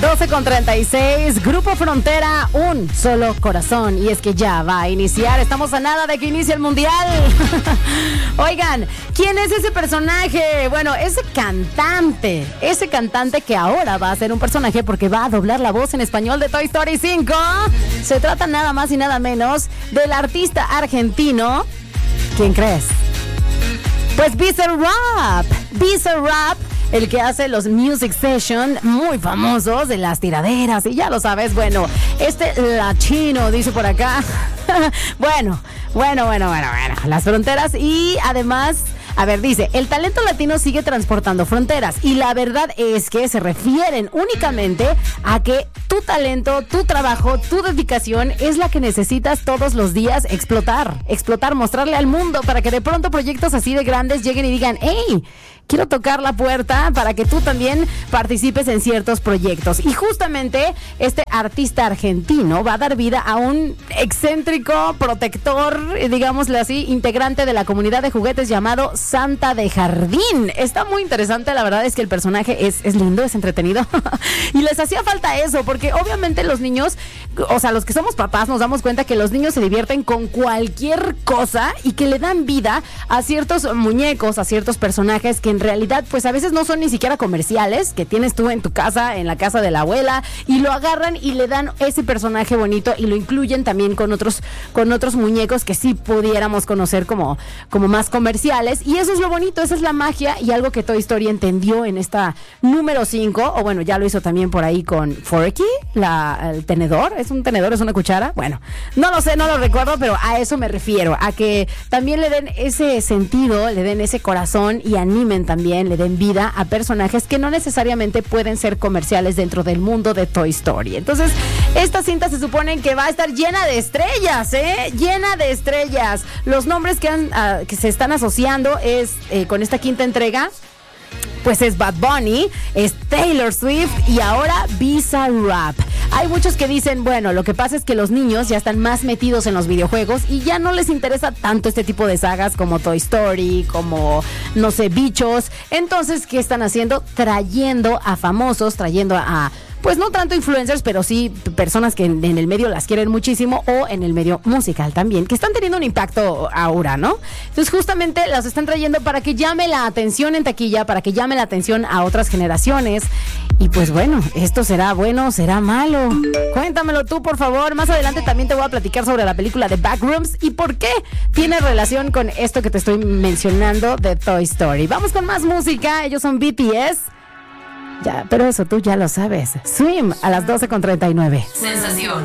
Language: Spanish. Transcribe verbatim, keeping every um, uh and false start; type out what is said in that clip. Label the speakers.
Speaker 1: doce con treinta y seis, Grupo Frontera, Un Solo Corazón. Y es que ya va a iniciar, estamos a nada de que inicie el Mundial. Oigan, ¿quién es ese personaje? Bueno, ese cantante, ese cantante que ahora va a ser un personaje porque va a doblar la voz en español de Toy Story cinco. Se trata nada más y nada menos del artista argentino. ¿Quién crees? Pues Bizarrap. Bizarrap, el que hace los music session muy famosos de las tiraderas, y ya lo sabes, bueno, este latino dice por acá. bueno, bueno, bueno, bueno, bueno, las fronteras y además... A ver, dice, el talento latino sigue transportando fronteras y la verdad es que se refieren únicamente a que tu talento, tu trabajo, tu dedicación es la que necesitas todos los días explotar, explotar, mostrarle al mundo para que de pronto proyectos así de grandes lleguen y digan, hey, quiero tocar la puerta para que tú también participes en ciertos proyectos. Y justamente este artista argentino va a dar vida a un excéntrico protector, digámosle así, integrante de la comunidad de juguetes llamado Santa de Jardín. Está muy interesante, la verdad es que el personaje es, es lindo, es entretenido. Y les hacía falta eso, porque obviamente los niños, o sea, los que somos papás nos damos cuenta que los niños se divierten con cualquier cosa y que le dan vida a ciertos muñecos, a ciertos personajes que en realidad pues a veces no son ni siquiera comerciales, que tienes tú en tu casa, en la casa de la abuela, y lo agarran y le dan ese personaje bonito y lo incluyen también con otros con otros muñecos que sí pudiéramos conocer como, como más comerciales. Y eso es lo bonito, esa es la magia y algo que Toy Story entendió en esta número cinco, o bueno, ya lo hizo también por ahí con Forky, la, el tenedor, ¿es un tenedor, es una cuchara? Bueno, no lo sé, no lo recuerdo, pero a eso me refiero, a que también le den ese sentido, le den ese corazón y animen también, le den vida a personajes que no necesariamente pueden ser comerciales dentro del mundo de Toy Story. Entonces, esta cinta se supone que va a estar llena de estrellas, ¿eh? Llena de estrellas. Los nombres que, han, uh, que se están asociando es eh, con esta quinta entrega, pues es Bad Bunny, es Taylor Swift y ahora Bizarrap. Hay muchos que dicen, bueno, lo que pasa es que los niños ya están más metidos en los videojuegos y ya no les interesa tanto este tipo de sagas como Toy Story, como, no sé, Bichos. Entonces, ¿qué están haciendo? Trayendo a famosos, trayendo a... pues no tanto influencers, pero sí personas que en, en el medio las quieren muchísimo, o en el medio musical también, que están teniendo un impacto ahora, ¿no? Entonces justamente las están trayendo para que llame la atención en taquilla, para que llame la atención a otras generaciones. Y pues bueno, ¿esto será bueno, será malo? Cuéntamelo tú, por favor. Más adelante también te voy a platicar sobre la película de Backrooms y por qué tiene relación con esto que te estoy mencionando de Toy Story. Vamos con más música, ellos son B T S. Ya, pero eso tú ya lo sabes. Swim a las doce con treinta y nueve.
Speaker 2: Sensación.